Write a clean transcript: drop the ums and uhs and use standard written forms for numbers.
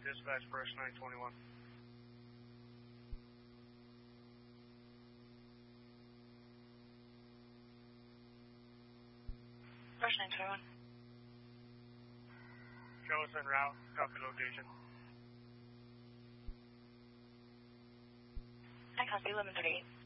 Dispatch, Brush 921. Brush 921. Show us en route. Copy location. I copy 1138.